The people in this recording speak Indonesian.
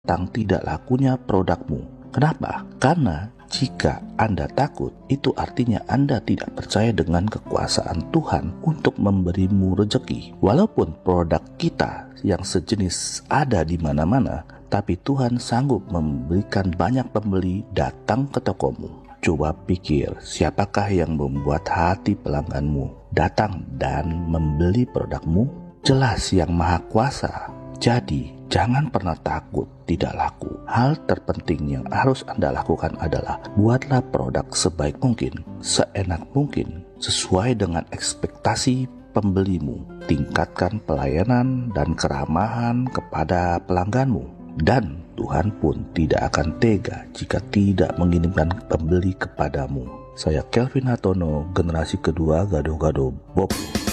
tentang tidak lakunya produkmu. Kenapa? Karena jika Anda takut, itu artinya Anda tidak percaya dengan kekuasaan Tuhan untuk memberimu rezeki. Walaupun produk kita yang sejenis ada di mana-mana, tapi Tuhan sanggup memberikan banyak pembeli datang ke tokomu. Coba pikir, siapakah yang membuat hati pelangganmu datang dan membeli produkmu? Jelas Yang Maha Kuasa. Jadi, jangan pernah takut tidak laku. Hal terpenting yang harus Anda lakukan adalah buatlah produk sebaik mungkin, seenak mungkin, sesuai dengan ekspektasi pembelimu. Tingkatkan pelayanan dan keramahan kepada pelangganmu. Dan Tuhan pun tidak akan tega jika tidak mengirimkan pembeli kepadamu. Saya Kelvin Hatono, generasi kedua Gado-Gado Bob.